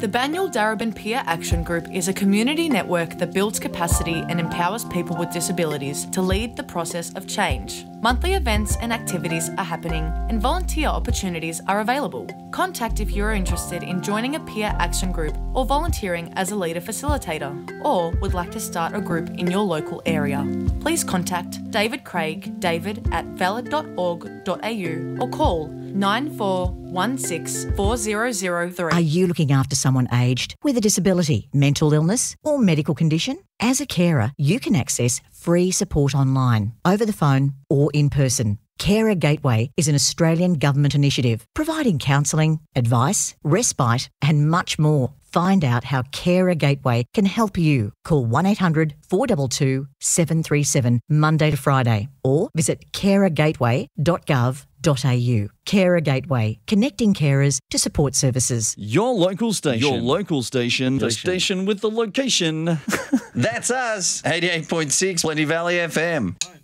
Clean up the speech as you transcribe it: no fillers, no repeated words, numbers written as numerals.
The Banyul Darebin Peer Action Group is a community network that builds capacity and empowers people with disabilities to lead the process of change. Monthly events and activities are happening and volunteer opportunities are available. Contact if you're interested in joining a peer action group or volunteering as a leader facilitator, or would like to start a group in your local area. Please contact David Craig, david@valid.org.au or call 9416 4003. Are you looking after someone aged with a disability, mental illness or medical condition? As a carer, you can access free support online, over the phone or in person. Carer Gateway is an Australian government initiative providing counselling, advice, respite and much more. Find out how Carer Gateway can help you. Call 1800 422 737 Monday to Friday or visit carergateway.gov.au. Carer Gateway, connecting carers to support services. Your local station. The station with the location. That's us, 88.6 Plenty Valley FM.